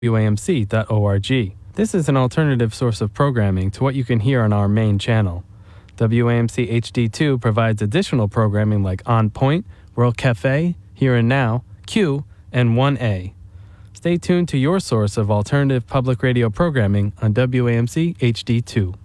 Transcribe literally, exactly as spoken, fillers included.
W A M C dot org. This is an alternative source of programming to what you can hear on our main channel. W A M C H D two provides additional programming like On Point, World Cafe, Here and Now, Q, and one A. Stay tuned to your source of alternative public radio programming on W A M C H D two.